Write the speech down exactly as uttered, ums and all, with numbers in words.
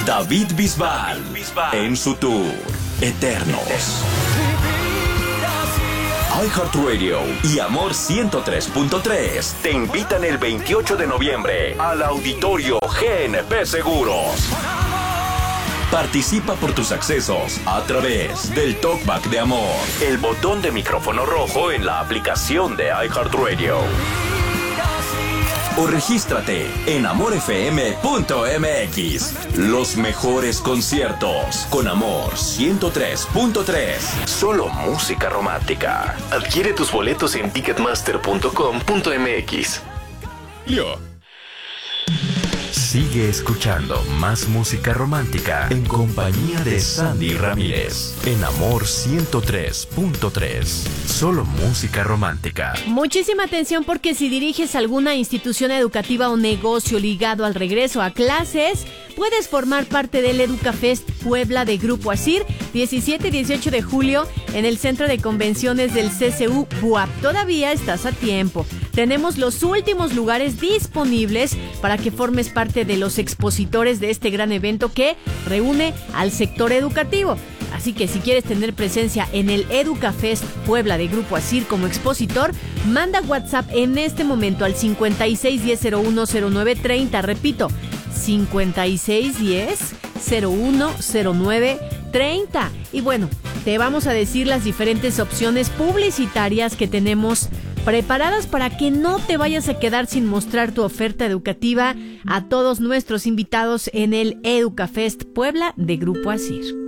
David Bisbal, en su tour Eternos. iHeartRadio y Amor ciento tres punto tres te invitan el veintiocho de noviembre al Auditorio G N P Seguros. Participa por tus accesos a través del Talkback de Amor, el botón de micrófono rojo en la aplicación de iHeartRadio. O regístrate en amor f m punto m x. Los mejores conciertos con Amor ciento tres punto tres. Solo música romántica. Adquiere tus boletos en ticketmaster punto com punto m x. Yo. Sigue escuchando más música romántica en compañía de Sandy Ramírez en Amor ciento tres punto tres. Solo música romántica. Muchísima atención, porque si diriges alguna institución educativa o negocio ligado al regreso a clases, puedes formar parte del EducaFest Puebla de Grupo Asir, diecisiete y dieciocho de julio en el Centro de Convenciones del C C U B U A P. Todavía estás a tiempo. Tenemos los últimos lugares disponibles para que formes parte de los expositores de este gran evento que reúne al sector educativo. Así que si quieres tener presencia en el EducaFest Puebla de Grupo Asir como expositor, manda WhatsApp en este momento al cincuenta y seis diez cero uno cero nueve treinta. Repito, cincuenta y seis diez cero uno cero nueve treinta. Y bueno, te vamos a decir las diferentes opciones publicitarias que tenemos preparadas para que no te vayas a quedar sin mostrar tu oferta educativa a todos nuestros invitados en el EducaFest Puebla de Grupo Asir.